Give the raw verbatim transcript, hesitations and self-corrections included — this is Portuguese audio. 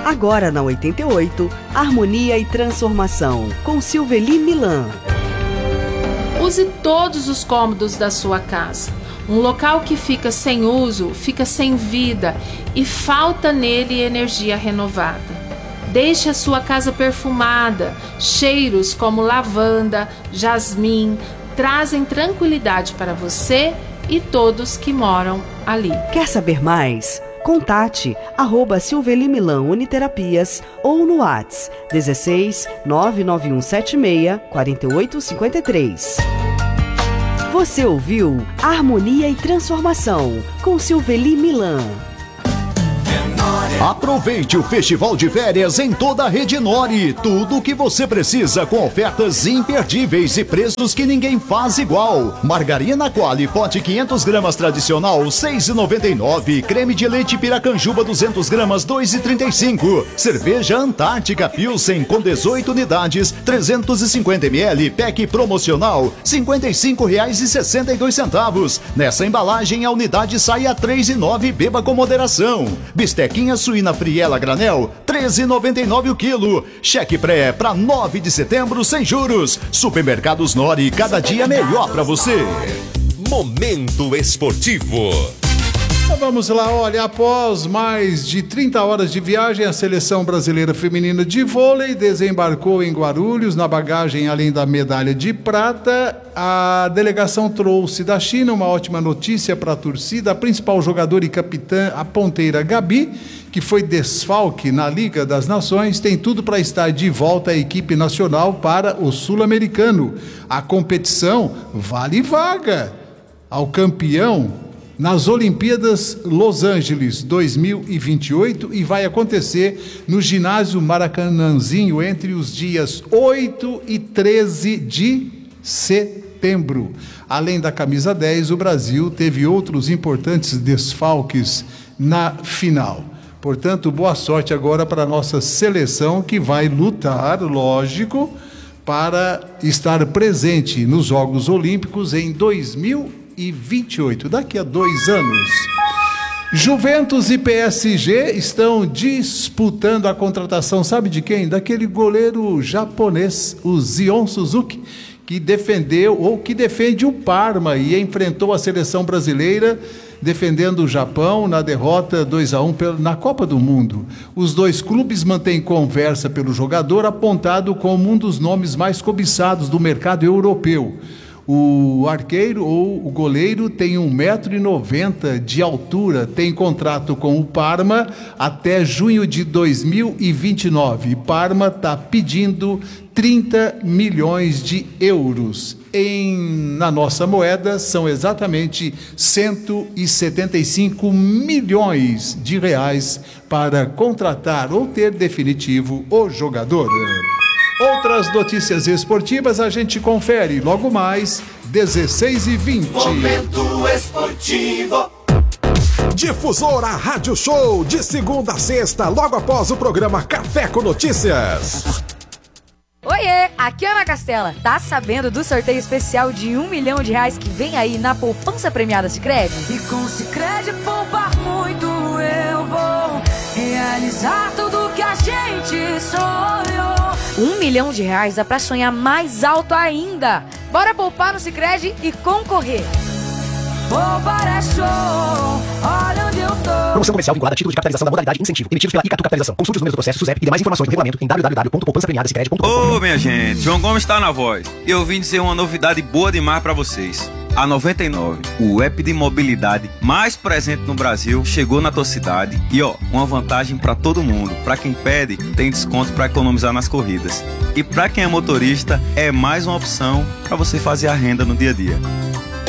Agora na oitenta e oito, Harmonia e Transformação, com Silveli Milan. Use todos os cômodos da sua casa. Um local que fica sem uso, fica sem vida e falta nele energia renovada. Deixe a sua casa perfumada. Cheiros como lavanda, jasmim trazem tranquilidade para você e todos que moram ali. Quer saber mais? Contate arroba Silveli Milan Uniterapias ou no WhatsApp dezesseis nove nove um sete seis quatro oito cinco três. Você ouviu Harmonia e Transformação com Silveli Milan. Aproveite o festival de férias em toda a rede Nori. Tudo o que você precisa com ofertas imperdíveis e preços que ninguém faz igual. Margarina Qualy, pote quinhentas gramas tradicional, seis reais e noventa e nove centavos. Creme de leite Piracanjuba, duzentas gramas, dois reais e trinta e cinco centavos. Cerveja Antártica Pilsen com dezoito unidades, trezentos e cinquenta mililitros. Pack promocional, cinquenta e cinco reais e sessenta e dois centavos. Nessa embalagem, a unidade sai a três reais e nove centavos. Beba com moderação. Bistequinha suína friela granel, treze reais e noventa e nove centavos o quilo. Cheque pré para nove de setembro sem juros. Supermercados Nori, cada dia melhor para você. Momento Esportivo. Então vamos lá, olha, após mais de trinta horas de viagem, a seleção brasileira feminina de vôlei desembarcou em Guarulhos. Na bagagem, além da medalha de prata, a delegação trouxe da China uma ótima notícia para a torcida. A principal jogadora e capitã, a ponteira Gabi, que foi desfalque na Liga das Nações, tem tudo para estar de volta à equipe nacional para o Sul-Americano. A competição vale vaga ao campeão nas Olimpíadas Los Angeles dois mil e vinte e oito e vai acontecer no ginásio Maracanãzinho entre os dias oito e treze de setembro. Além da camisa dez, o Brasil teve outros importantes desfalques na final. Portanto, boa sorte agora para a nossa seleção, que vai lutar, lógico, para estar presente nos Jogos Olímpicos em dois mil e vinte e oito, daqui a dois anos. Juventus e P S G estão disputando a contratação, sabe de quem? Daquele goleiro japonês, o Zion Suzuki, que defendeu, ou que defende o Parma e enfrentou a seleção brasileira defendendo o Japão na derrota dois a um na Copa do Mundo. Os dois clubes mantêm conversa pelo jogador, apontado como um dos nomes mais cobiçados do mercado europeu. O arqueiro ou o goleiro tem um metro e noventa de altura, tem contrato com o Parma até junho de dois mil e vinte e nove. Parma está pedindo trinta milhões de euros. Em, na nossa moeda, são exatamente cento e setenta e cinco milhões de reais para contratar ou ter definitivo o jogador. Outras notícias esportivas a gente confere logo mais, dezesseis e vinte. Momento Esportivo. Difusora Rádio Show, de segunda a sexta, logo após o programa Café com Notícias. Oiê, aqui é Ana Castela. Tá sabendo do sorteio especial de um milhão de reais que vem aí na poupança premiada Sicredi? E com Sicredi poupar muito eu vou realizar tudo que a gente sonhou. Um milhão de reais dá pra sonhar mais alto ainda. Bora poupar no Sicredi e concorrer. Poupar é show, olha onde eu tô. Promoção comercial vinculada a título de capitalização da modalidade incentivo, emitidos pela Icatu Capitalização. Consulte os números do processo, SUSEP e demais informações no regulamento em w w w ponto poupança premiada sicredi ponto com. Ô, minha gente, João Gomes está na voz. Eu vim dizer uma novidade boa demais pra vocês. A noventa e nove, o app de mobilidade mais presente no Brasil, chegou na tua cidade. E ó, uma vantagem pra todo mundo. Pra quem pede, tem desconto pra economizar nas corridas. E pra quem é motorista, é mais uma opção pra você fazer a renda no dia a dia.